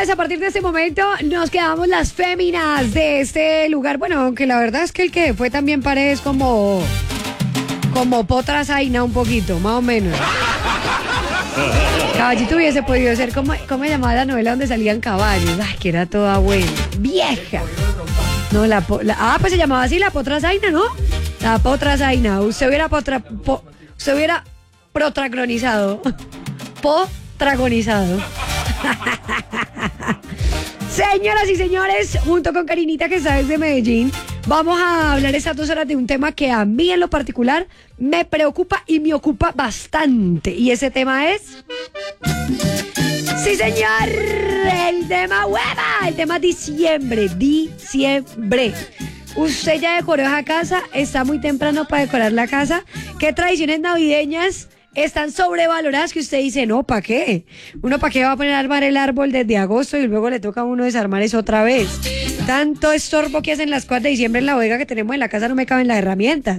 Señores, a partir de este momento nos quedamos las féminas de este lugar. Bueno, aunque la verdad es que el que fue también Paredes como Potra Zaina un poquito, más o menos. Caballito hubiese podido ser como se llamaba la novela donde salían caballos. Ay, que era toda buena. Vieja. No, pues se llamaba así, la Potra Zaina, ¿no? La Potra Zaina. Usted hubiera protagonizado. Potragonizado. Señoras y señores, junto con Karinita, que está desde Medellín, vamos a hablar estas 2 horas de un tema que a mí en lo particular me preocupa y me ocupa bastante. Y ese tema es... ¡Sí, señor! El tema hueva, el tema diciembre. Usted ya decoró esa casa, está muy temprano para decorar la casa. ¿Qué tradiciones navideñas están sobrevaloradas que usted dice, no, ¿para qué? Uno, ¿para qué va a poner a armar el árbol desde agosto y luego le toca a uno desarmar eso otra vez? Tanto estorbo que hacen las cosas de diciembre en la bodega que tenemos en la casa, no me caben las herramientas.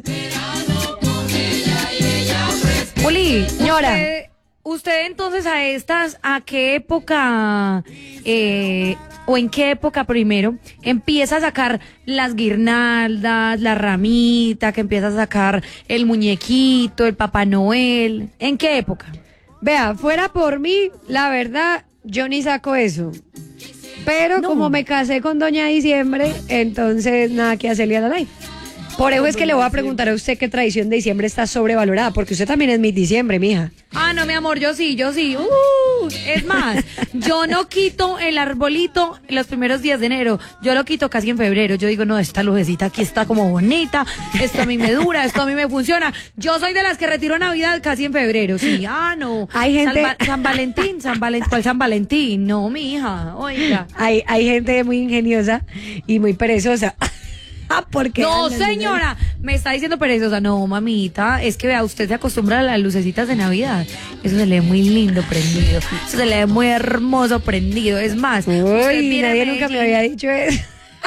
Juli, señora. Usted entonces ¿a qué época, o en qué época primero empieza a sacar las guirnaldas, la ramita, que empieza a sacar el muñequito, el Papá Noel? ¿En qué época? Vea, fuera por mí, la verdad, yo ni saco eso. Pero no. Como me casé con Doña Diciembre, entonces nada que hacerle a la live. Por eso es que le voy a preguntar a usted qué tradición de diciembre está sobrevalorada, porque usted también es mi diciembre, mija. Ah, no, mi amor, yo sí. Es más, yo no quito el arbolito los primeros días de enero, yo lo quito casi en febrero. Yo digo, no, esta lucecita aquí está como bonita, esto a mí me dura, esto a mí me funciona. Yo soy de las que retiro Navidad casi en febrero, sí. Ah, no. Hay gente... San Valentín, ¿cuál San Valentín? No, mija, oiga. Hay gente muy ingeniosa y muy perezosa. Porque no, señora, me está diciendo perezosa. No, mamita, es que vea, usted se acostumbra a las lucecitas de Navidad. Eso se le ve muy lindo prendido. Eso se le ve muy hermoso prendido. Es más, uy, nadie nunca me había dicho eso.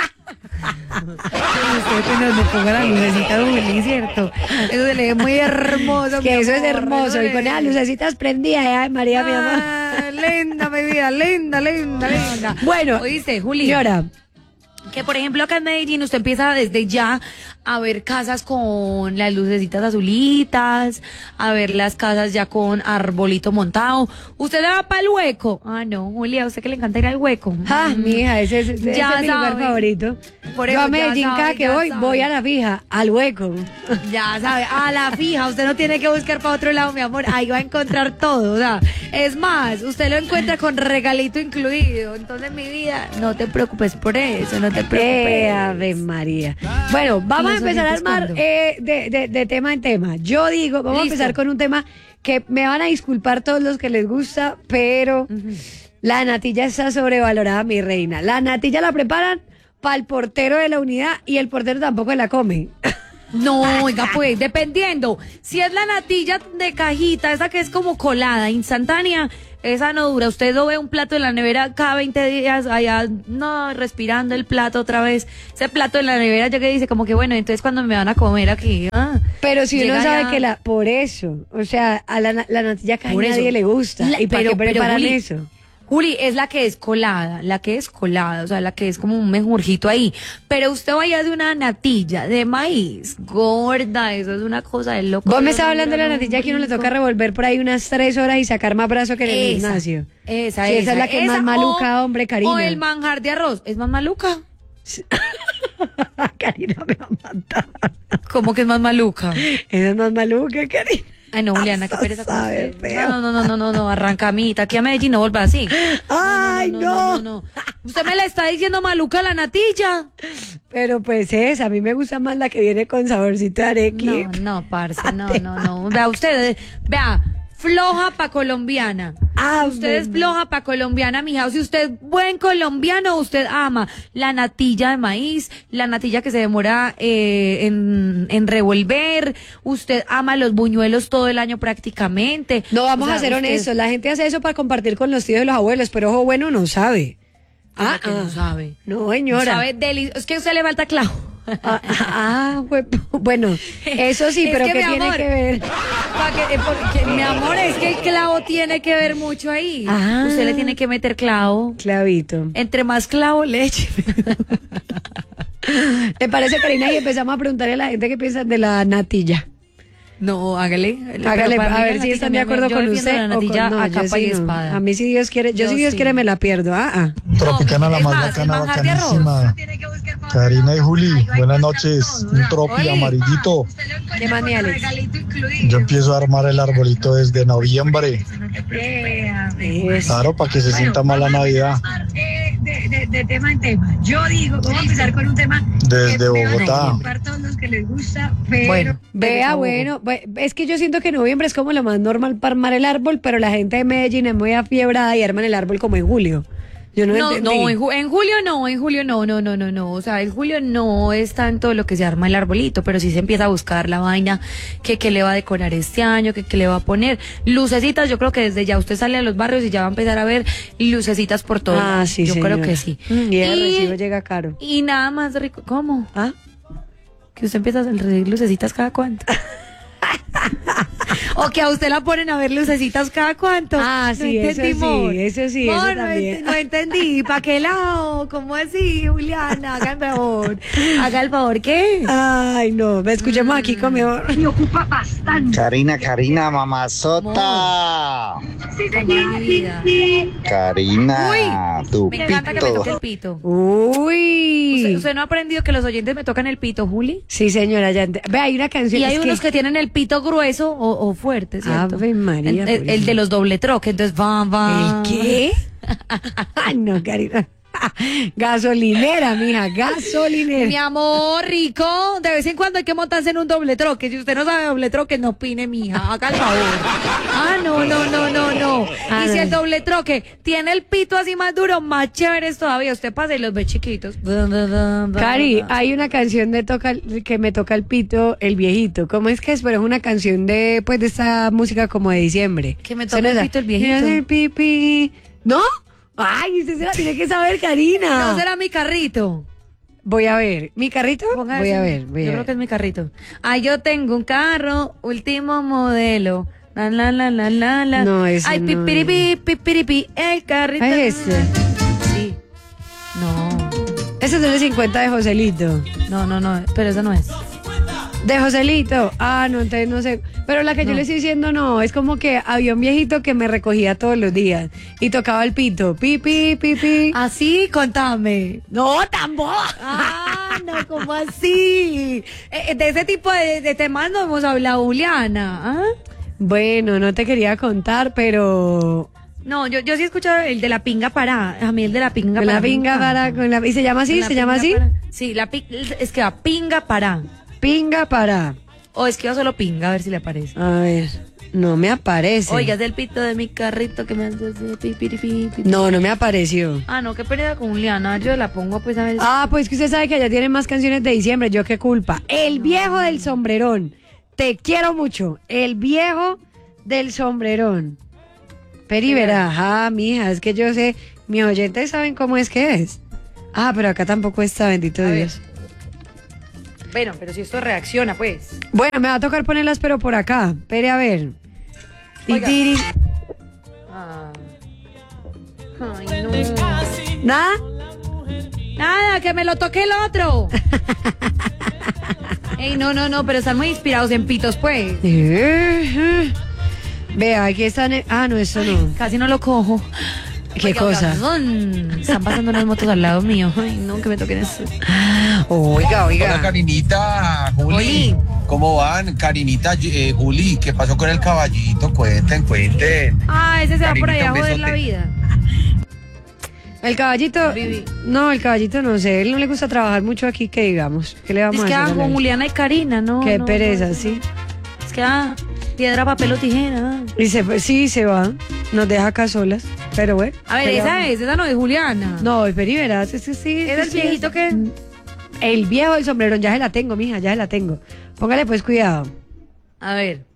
Usted que nos ponga la lucecita Juli, ¿cierto? Eso se le ve muy hermoso. Que eso es hermoso. Y con esas lucecitas prendidas, ay, María, mi amor. Linda, mi vida, linda. Bueno, oíste, Juli. Señora, que por ejemplo acá en Medellín usted empieza desde ya a ver casas con las lucecitas azulitas, a ver las casas ya con arbolito montado. ¿Usted le va para el Hueco? Ah, no, Julia, ¿a usted que le encanta ir al Hueco? Ah, mija, ese es mi lugar favorito. Por eso, yo a Medellín cada que voy a la fija, al Hueco. Ya sabe, a la fija, usted no tiene que buscar para otro lado, mi amor, ahí va a encontrar todo, o sea, es más, usted lo encuentra con regalito incluido. Entonces, mi vida, no te preocupes por eso, no te preocupes. Ave María. Bueno, vamos a empezar a armar de tema en tema. Yo digo, vamos a empezar con un tema que me van a disculpar todos los que les gusta, pero la natilla está sobrevalorada, mi reina. La natilla la preparan para el portero de la unidad y el portero tampoco la come. No, oiga, pues, dependiendo. Si es la natilla de cajita, esa que es como colada, instantánea, esa no dura. Usted lo ve un plato en la nevera cada 20 días, allá, no, respirando el plato otra vez. Ese plato en la nevera ya que dice como que, bueno, entonces cuando me van a comer aquí. Pero si uno sabe que por eso, o sea, a la natilla cajita a nadie le gusta. ¿Y para qué preparan Juli, eso? Juli, es la que es colada, o sea, la que es como un menjurjito ahí. Pero usted vaya de una natilla de maíz, gorda, eso es una cosa de loco. Vos me estás hablando de la natilla que uno le toca revolver por ahí unas 3 horas y sacar más brazo que en el gimnasio. Esa es la que es más maluca, hombre, Karina. O el manjar de arroz, ¿es más maluca? Karina me va a matar. ¿Cómo que es más maluca? Esa es más maluca, Karina. Ay, no, Juliana, qué pereza con usted. No, arrancamita. Aquí a Medellín no vuelva así. Ay, no. Usted me la está diciendo maluca la natilla. Pero pues a mí me gusta más la que viene con saborcito de arequipe. No, parce, no. Vea, usted, floja pa' colombiana. Usted es floja pa' colombiana, mija. Si usted es buen colombiano, usted ama la natilla de maíz, la natilla que se demora en revolver. Usted ama los buñuelos todo el año prácticamente. No, vamos a ser honestos. La gente hace eso para compartir con los tíos y los abuelos, pero ojo bueno no sabe. Que no sabe. No, señora. No sabe, es que a usted le falta clavo. Bueno, eso sí, pero ¿qué tiene que ver? Mi amor, es que el clavo tiene que ver mucho ahí. Ah. Usted le tiene que meter clavo. Clavito. Entre más clavo le eche. ¿Te parece, Karina? Y empezamos a preguntarle a la gente qué piensan de la natilla. No, hágale. Hágale, Pero para a mí ver la si natilla, están de mi amor, acuerdo yo con defiendo usted la o natilla con no. a Yo capa y sí no. espada. A mí si Dios quiere, yo Yo si Dios sí. quiere me la pierdo. Tropicana, la es más más, bacana, el manjar de arroz. bacanísima. Karina y Juli, buenas noches. Un tropi Oli. amarillito. ¿Qué más, mi Alex? Yo empiezo a armar el arbolito desde noviembre. Eso. Claro, para que se sienta más la Navidad. De tema en tema. Yo digo, vamos a empezar con un tema Desde que me Bogotá. van a para todos los que les gusta, pero Bueno, Vea, bueno, es que yo siento que noviembre es como lo más normal para armar el árbol, pero la gente de Medellín es muy afiebrada y arman el árbol como en julio. Yo no No, entendí. no, en julio no. O sea, en julio no es tanto lo que se arma el arbolito, pero sí se empieza a buscar la vaina que le va a decorar este año, que le va a poner. Lucecitas, yo creo que desde ya usted sale a los barrios y ya va a empezar a ver lucecitas por todo. Ah, sí, yo señora. creo que sí. Y el recibo llega caro. Y nada más rico. ¿Cómo? ¿Ah? Que usted empieza a recibir lucecitas cada cuánto. O que a usted la ponen a ver lucecitas cada cuánto. Ah, sí, no eso entendí, sí, Mor. eso sí, Mor, eso no también. No entendí. ¿Para qué lado? ¿Cómo así, Juliana? Haga el favor. Haga el favor, ¿qué? Ay, no, me escuchemos aquí con mejor. me ocupa bastante. Karina, mamazota. Sí, Mi vida. Karina, tu Me encanta que me toque el pito. pito. Uy. ¿Usted no ha aprendido que los oyentes me tocan el pito, Juli? Sí, señora, ya ve, hay una canción. Y hay es unos que tienen el pito grueso o fuerte, ¿cierto? Ave María, El de los doble troque, entonces va. ¿El qué? Ay, no, Karina. Gasolinera, mija, gasolinera. Mi amor, rico, de vez en cuando hay que montarse en un doble troque. Si usted no sabe doble troque, no opine, mija, haga el favor. No. Ah, Y si no. el doble troque tiene el pito así más duro, más chéveres todavía. Usted pasa y los ve chiquitos. Cari, hay una canción que me toca el pito, el viejito. ¿Cómo es que es? Pero es una canción de, pues, de esta música como de diciembre. Que me Esa toca no el es pito, el la- viejito. Mira el pipí. ¿No? Ay, usted se la tiene que saber, Karina. No será mi carrito. Voy a ver. ¿Mi carrito? Póngase. Voy a ver. Yo creo que es mi carrito. Yo tengo un carro, último modelo. La. No, ese Ay, no pipiripi, el carrito. Ay, ese. Sí. No. Ese es el de 50 de Joselito. No, pero eso no es. De Joselito. Ah, no, entonces no sé. Pero la que yo No. le estoy diciendo no, es como que había un viejito que me recogía todos los días y tocaba el pito. Pipi. Así, contame. No, tampoco. No, ¿cómo así? De ese tipo de temas no hemos hablado, Juliana. ¿Ah? Bueno, no te quería contar, pero No, yo sí he escuchado el de la pinga pará. A mí el de la pinga con pará. la me pinga encanta. para con la y se llama así, Con la se llama pinga así. pará. Sí, es que va pinga pará. Pinga para. O escriba solo pinga, a ver si le aparece. A ver, no me aparece. Oiga, es del pito de mi carrito que me hace así, pipiripi. No, no me apareció. Ah, no, qué pérdida con Juliana. Yo la pongo pues a ver. Ah, pues que usted sabe que allá tienen más canciones de diciembre, yo qué culpa. El viejo del sombrerón. Te quiero mucho. El viejo del sombrerón. Peri verá, mija, es que yo sé, mis oyentes saben cómo es que es. Ah, pero acá tampoco está, bendito A ver. Dios. Bueno, pero si esto reacciona, pues. Bueno, me va a tocar ponerlas, pero por acá. Pere, a ver. Oiga. Titiri. Ah. Ay, no. ¿Nada? Nada, que me lo toque el otro. Ey, no, pero están muy inspirados en pitos, pues. Vea, aquí están. Ah, no, eso no. Casi no lo cojo. ¿Qué Oiga, cosa? perdón. Están pasando unas motos al lado mío. Ay, no, que me toquen eso. Oiga, Hola Karinita, Juli, Oli. ¿cómo van? Karinita, Juli, ¿qué pasó con el caballito? Cuenten. Ah, ese se va por ahí a Cariñito, un joder la besote. vida. El caballito. Vivi. No, el caballito no sé. Él no le gusta trabajar mucho aquí, que digamos. ¿Qué le vamos Es a que hacer? a con él? Juliana y Karina, ¿no? Qué no, pereza, no. sí. Es que piedra, papel o tijera. Y sí, se va. Nos deja acá solas. Pero bueno. A ver, esa no es Juliana. No, el Peri verás, es que sí. ¿Es el viejito que? El viejo del sombrerón, ya se la tengo, mija, ya se la tengo. Póngale pues cuidado. A ver.